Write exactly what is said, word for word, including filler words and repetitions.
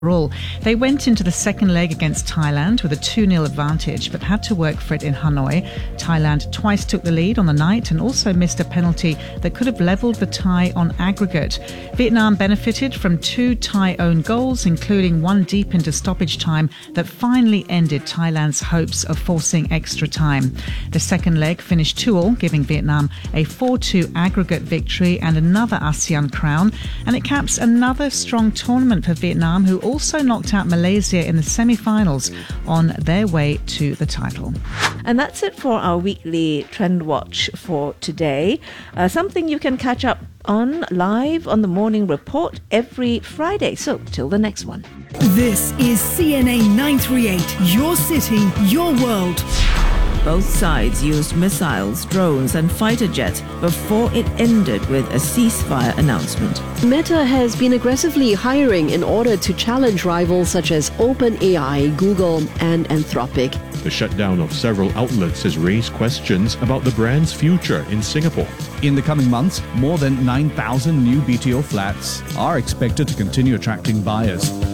All. They went into the second leg against Thailand with a two nil advantage, but had to work for it in Hanoi. Thailand twice took the lead on the night and also missed a penalty that could have levelled the tie on aggregate. Vietnam benefited from two Thai-owned goals, including one deep into stoppage time that finally ended Thailand's hopes of forcing extra time. The second leg finished two all, giving Vietnam a four two aggregate victory and another ASEAN crown, and it caps another strong tournament for Vietnam, who also knocked out Malaysia in the semi-finals on their way to the title. And that's it for our weekly Trend Watch for today. Uh, something you can catch up on live on the Morning Report every Friday. So till the next one. This is C N A nine thirty-eight, your city, your world. Both sides used missiles, drones and fighter jets before it ended with a ceasefire announcement. Meta has been aggressively hiring in order to challenge rivals such as OpenAI, Google and Anthropic. The shutdown of several outlets has raised questions about the brand's future in Singapore. In the coming months, more than nine thousand new B T O flats are expected to continue attracting buyers.